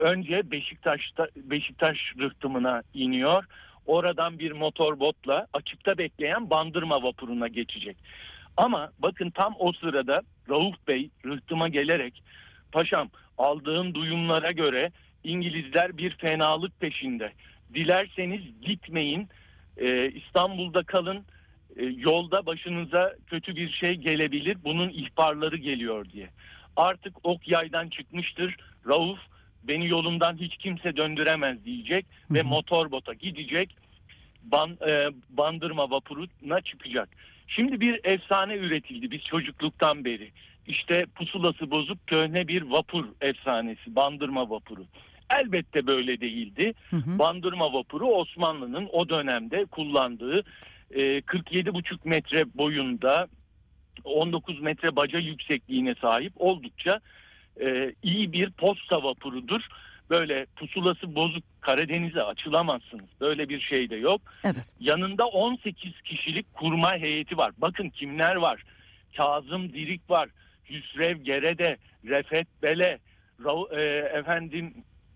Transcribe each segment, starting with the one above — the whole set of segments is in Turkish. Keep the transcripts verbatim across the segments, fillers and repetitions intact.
önce Beşiktaş'ta Beşiktaş rıhtımına iniyor. Oradan bir motorbotla açıkta bekleyen Bandırma vapuruna geçecek. Ama bakın tam o sırada Rauf Bey rıhtıma gelerek, paşam aldığım duyumlara göre İngilizler bir fenalık peşinde. Dilerseniz gitmeyin, ee, İstanbul'da kalın, ee, yolda başınıza kötü bir şey gelebilir, bunun ihbarları geliyor diye. Artık ok yaydan çıkmıştır. Rauf beni yolumdan hiç kimse döndüremez diyecek Hı hı. ve motorbota gidecek, ban, e, Bandırma vapuruna çıkacak. Şimdi bir efsane üretildi biz çocukluktan beri. İşte pusulası bozuk köhne bir vapur efsanesi, Bandırma vapuru. Elbette böyle değildi. Hı hı. Bandırma vapuru Osmanlı'nın o dönemde kullandığı e, kırk yedi buçuk metre boyunda, on dokuz metre baca yüksekliğine sahip oldukça e, iyi bir posta vapurudur. Böyle pusulası bozuk Karadeniz'e açılamazsınız. Böyle bir şey de yok. Evet. Yanında on sekiz kişilik kurmay heyeti var. Bakın kimler var? Kazım Dirik var. Hüsrev Gerede, Refet Bele, Ra- e, efendim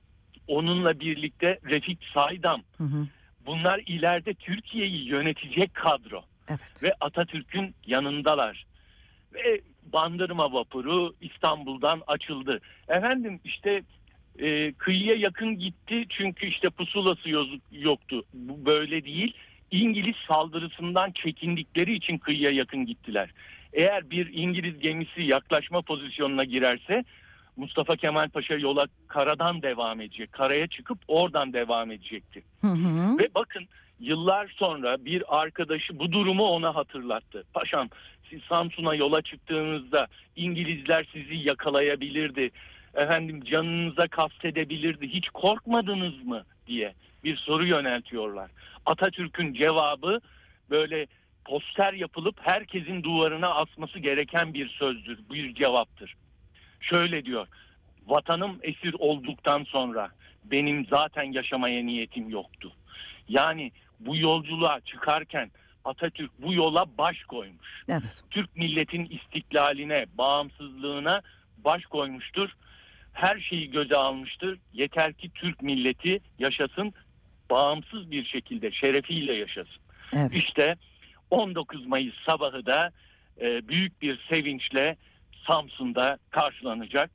onunla birlikte Refik Saydam. Hı hı. Bunlar ileride Türkiye'yi yönetecek kadro. Evet. Ve Atatürk'ün yanındalar. Ve Bandırma vapuru İstanbul'dan açıldı. Efendim işte e, kıyıya yakın gitti çünkü işte pusulası yoktu. Bu böyle değil. İngiliz saldırısından çekindikleri için kıyıya yakın gittiler. Eğer bir İngiliz gemisi yaklaşma pozisyonuna girerse Mustafa Kemal Paşa yola karadan devam edecek. Karaya çıkıp oradan devam edecekti. Hı hı. Ve bakın yıllar sonra bir arkadaşı bu durumu ona hatırlattı. Paşam siz Samsun'a yola çıktığınızda İngilizler sizi yakalayabilirdi. Efendim canınıza kastedebilirdi. Hiç korkmadınız mı diye bir soru yöneltiyorlar. Atatürk'ün cevabı böyle poster yapılıp herkesin duvarına asması gereken bir sözdür, bir cevaptır. Şöyle diyor: vatanım esir olduktan sonra benim zaten yaşamaya niyetim yoktu. Yani bu yolculuğa çıkarken Atatürk bu yola baş koymuş. Evet. Türk milletin istiklaline, bağımsızlığına baş koymuştur. Her şeyi göze almıştır. Yeter ki Türk milleti yaşasın, bağımsız bir şekilde şerefiyle yaşasın. Evet. İşte on dokuz Mayıs sabahı da e, büyük bir sevinçle Samsun'da karşılanacak.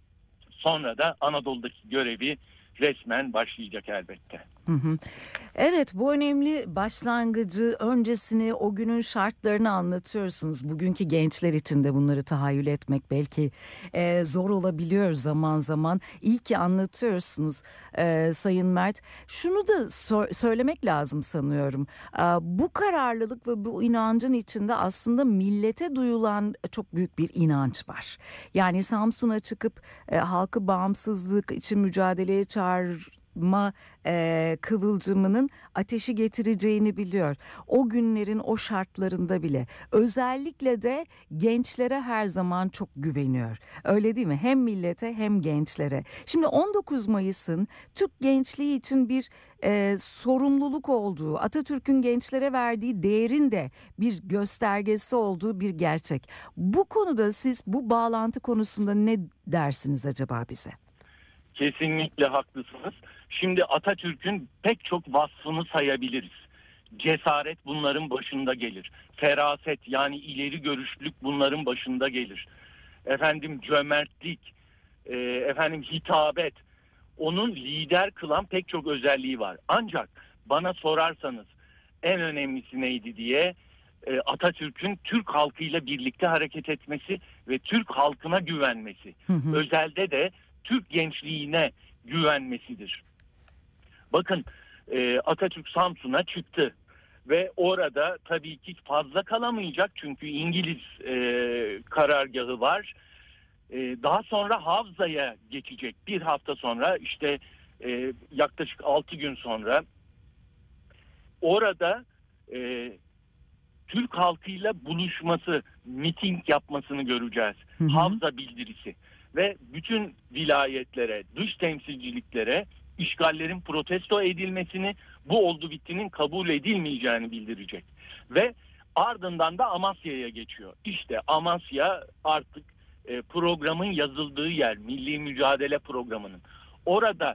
Sonra da Anadolu'daki görevi resmen başlayacak elbette. Hı hı. Evet, bu önemli başlangıcı, öncesini, o günün şartlarını anlatıyorsunuz. Bugünkü gençler için de bunları tahayyül etmek belki e, zor olabiliyor zaman zaman. İyi ki anlatıyorsunuz e, Sayın Mert. Şunu da so- söylemek lazım sanıyorum. E, bu kararlılık ve bu inancın içinde aslında millete duyulan çok büyük bir inanç var. Yani Samsun'a çıkıp e, halkı bağımsızlık için mücadeleye çağır ma e, kıvılcımının ateşi getireceğini biliyor. O günlerin o şartlarında bile özellikle de gençlere her zaman çok güveniyor. Öyle değil mi? Hem millete hem gençlere. Şimdi on dokuz Mayıs'ın Türk gençliği için bir e, sorumluluk olduğu, Atatürk'ün gençlere verdiği değerin de bir göstergesi olduğu bir gerçek. Bu konuda siz bu bağlantı konusunda ne dersiniz acaba bize? Kesinlikle haklısınız. Şimdi Atatürk'ün pek çok vasfını sayabiliriz. Cesaret bunların başında gelir. Feraset yani ileri görüşlülük bunların başında gelir. Efendim cömertlik, e, efendim hitabet. Onun lider kılan pek çok özelliği var. Ancak bana sorarsanız en önemlisi neydi diye e, Atatürk'ün Türk halkıyla birlikte hareket etmesi ve Türk halkına güvenmesi. Hı hı. Özelde de Türk gençliğine güvenmesidir. Bakın e, Atatürk Samsun'a çıktı ve orada tabii ki fazla kalamayacak çünkü İngiliz e, karargahı var. E, daha sonra Havza'ya geçecek. Bir hafta sonra işte e, yaklaşık altı gün sonra orada e, Türk halkıyla buluşması, miting yapmasını göreceğiz. Hı hı. Havza bildirisi ve bütün vilayetlere, dış temsilciliklere işgallerin protesto edilmesini, bu oldu bittinin kabul edilmeyeceğini bildirecek. Ve ardından da Amasya'ya geçiyor. İşte Amasya artık e, programın yazıldığı yer, Milli Mücadele Programı'nın. orada